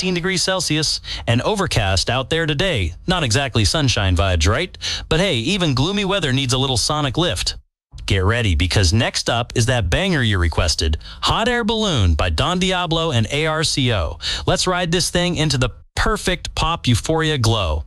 18 degrees Celsius, and overcast out there today. Not exactly sunshine vibes, right? But hey, even gloomy weather needs a little sonic lift. Get ready, because next up is that banger you requested, Hot Air Balloon by Don Diablo and ARCO. Let's ride this thing into the perfect pop euphoria glow.